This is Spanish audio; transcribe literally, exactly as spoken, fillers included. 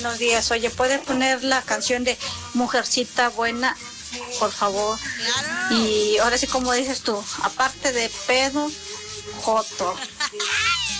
Buenos días, oye, ¿puedes poner la canción de Mujercita Buena, por favor? Claro. Y ahora sí, como dices tú, aparte de pedo, joto.